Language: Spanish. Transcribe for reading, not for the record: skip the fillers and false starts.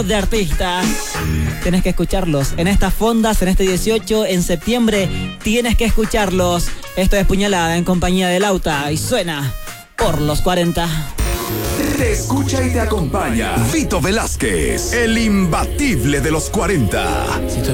de artistas. Tienes que escucharlos en estas fondas, en este 18, en septiembre. Tienes que escucharlos. Esto es Puñalada en compañía de Lauta y suena por los 40. Te escucha y te acompaña Fito Velázquez, el imbatible de los 40.